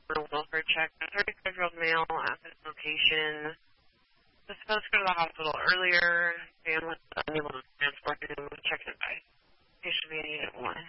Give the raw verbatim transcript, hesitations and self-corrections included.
for a welfare check. A thirty-five-year-old male at this location was supposed to go to the hospital earlier. Family was unable to transport him. Check it by. He should be in Unit one.